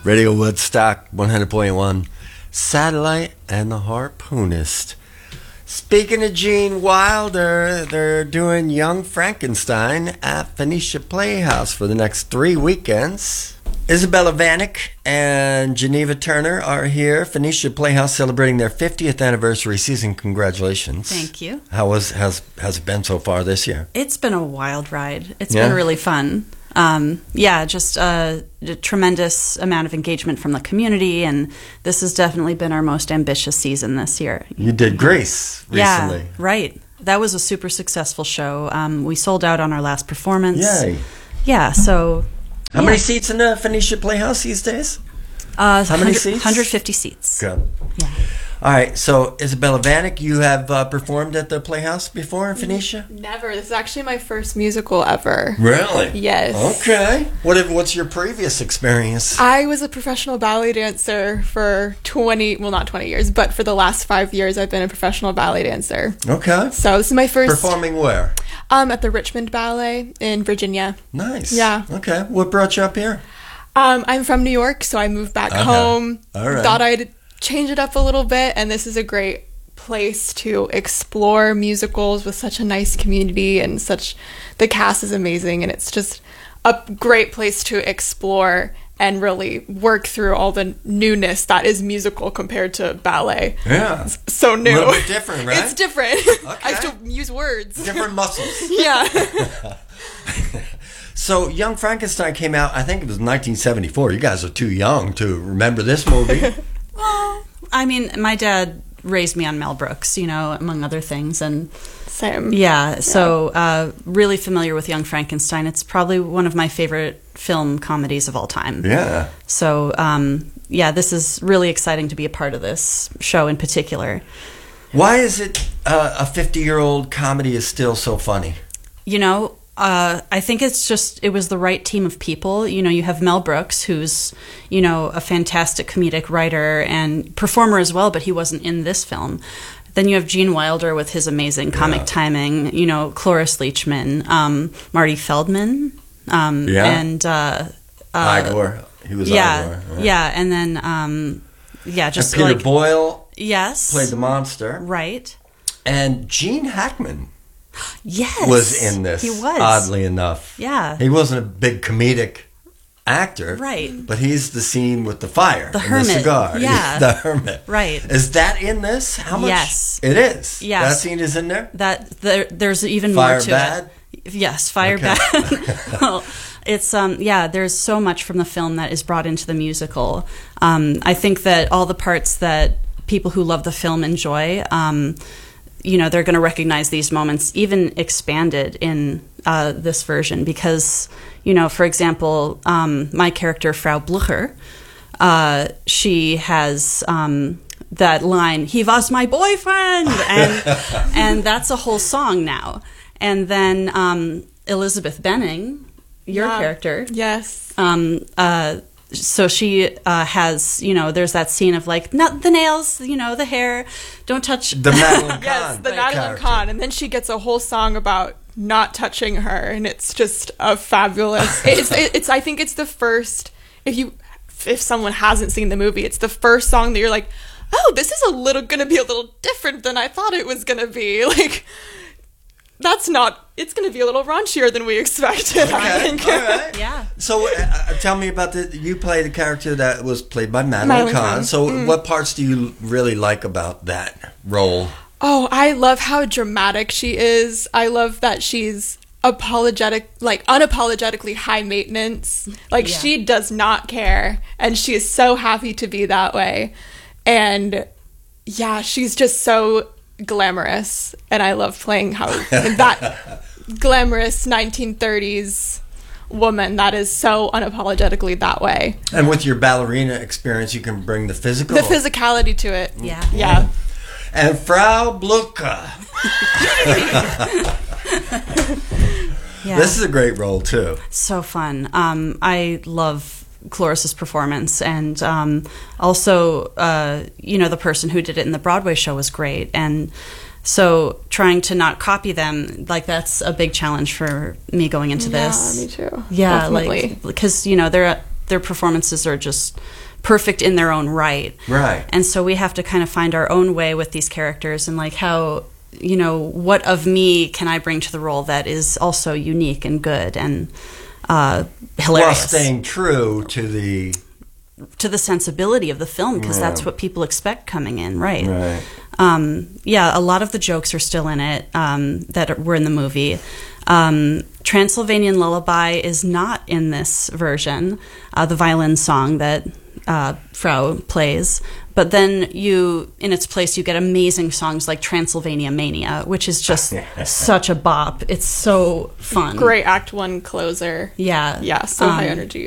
Radio Woodstock 100.1 Satellite and the Harpoonist. Speaking of Gene Wilder, they're doing Young Frankenstein at Phoenicia Playhouse for the next 3 weekends. Isabella Vanek and Geneva Turner are here. Phoenicia Playhouse celebrating their 50th anniversary season. Congratulations. Thank you. Has it been so far this year? It's been a wild ride. It's been really fun. Just a tremendous amount of engagement from the community, and this has definitely been our most ambitious season this year. You did Grease recently. Yeah, right. That was a super successful show. We sold out on our last performance. Yay. Yeah, so... How many seats in the Phoenicia Playhouse these days? How many seats? 150 seats. Good. Yeah. All right, so Isabella Vanek, you have performed at the Playhouse before in Phoenicia? Never. This is actually my first musical ever. Really? Yes. Okay. What's your previous experience? I was a professional ballet dancer for not 20 years, but for the last 5 years I've been a professional ballet dancer. Okay. So this is my first... Performing where? At the Richmond Ballet in Virginia. Nice. Yeah. Okay. What brought you up here? I'm from New York, so I moved back home. All right. Thought I'd change it up a little bit, and this is a great place to explore musicals with such a nice community, and the cast is amazing, and it's just a great place to explore and really work through all the newness that is musical compared to ballet. Yeah. It's so new. A little bit different, right? It's different. Okay. I have to use words. Different muscles. Yeah. So Young Frankenstein came out, I think it was 1974. You guys are too young to remember this movie. Well, I mean, my dad raised me on Mel Brooks, among other things, and Same. yeah, so really familiar with Young Frankenstein. It's probably one of my favorite film comedies of all time. Yeah. So, this is really exciting to be a part of this show in particular. Why is it a 50-year-old comedy is still so funny? I think it was the right team of people. You have Mel Brooks, who's, a fantastic comedic writer and performer as well, but he wasn't in this film. Then you have Gene Wilder with his amazing comic timing, Cloris Leachman, Marty Feldman, and Igor. He was Igor. Igor. Yeah, and then, just and Peter Boyle yes, played the monster. Right. And Gene Hackman was in this. He was. Oddly enough. Yeah. He wasn't a big comedic actor. Right. But he's the scene with the fire. The and hermit. the cigar. Yeah. The hermit. Right. Is that in this? How much? Yes. It is? Yes. That scene is in there? There's even Fire more to bad? it. Yes, fire bad. Well, it's there's so much from the film that is brought into the musical. I think that all the parts that people who love the film enjoy, they're going to recognize these moments, even expanded in this version. Because, for example, my character, Frau Blucher, she has that line, "He was my boyfriend," and that's a whole song now. And then Elizabeth Benning, your character. Yes. So she has, there's that scene of not the nails, the hair, don't touch. The Madeline Kahn. Yes, the Madeline Kahn. And then she gets a whole song about not touching her, and it's just a fabulous. I think it's the first. If someone hasn't seen the movie, it's the first song that you're like, oh, this is going to be a little different than I thought it was going to be. It's going to be a little raunchier than we expected, I think. All right. Yeah. So tell me about you play the character that was played by Madeline Kahn. So what parts do you really like about that role? Oh, I love how dramatic she is. I love that she's unapologetically high maintenance. She does not care, and she is so happy to be that way. And yeah, she's just so glamorous, and I love playing that glamorous 1930s woman that is so unapologetically that way. And with your ballerina experience, you can bring the physicality to it. Yeah. And Frau Blucher. This is a great role too. So fun. I love Cloris's performance, and also the person who did it in the Broadway show was great, and so trying to not copy them, that's a big challenge for me going into this. Me too. Yeah, definitely. because they're their performances are just perfect in their own right. Right. And so we have to kind of find our own way with these characters and like how, what of me can I bring to the role that is also unique and good and hilarious. While staying true to the sensibility of the film, because that's what people expect coming in, right? Right. A lot of the jokes are still in it that were in the movie. Transylvanian Lullaby is not in this version, the violin song that Frau plays. But then in its place, you get amazing songs like Transylvania Mania, which is just such a bop. It's so fun. Great Act 1 closer. Yeah. Yeah, so high energy.